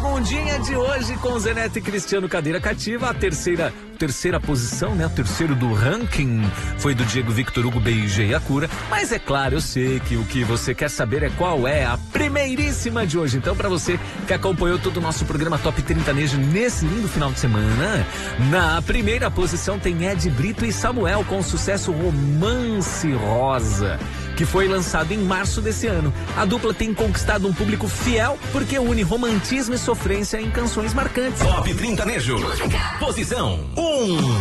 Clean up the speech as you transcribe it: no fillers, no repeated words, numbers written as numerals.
segundinha de hoje com Zeneto e Cristiano Cadeira Cativa. A terceira posição, né? O terceiro do ranking foi do Diego Victor Hugo BIG e Acura. Mas é claro, eu sei que o que você quer saber é qual é a primeiríssima de hoje. Então, pra você que acompanhou todo o nosso programa Top 30 nesse lindo final de semana, na primeira posição tem Ed Brito e Samuel com o sucesso Romance Rosa, que foi lançado em março desse ano. A dupla tem conquistado um público fiel porque une romantismo e sofrência em canções marcantes. Top 30 Nejo. Posição 1.